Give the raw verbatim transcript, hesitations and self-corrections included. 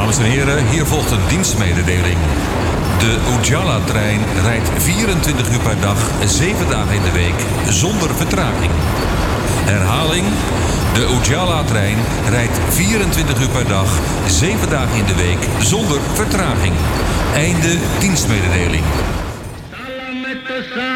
Dames en heren, hier volgt een dienstmededeling. De Ujala-trein rijdt vierentwintig uur per dag, zeven dagen in de week, zonder vertraging. Herhaling, de Ujala-trein rijdt vierentwintig uur per dag, zeven dagen in de week, zonder vertraging. Einde dienstmededeling.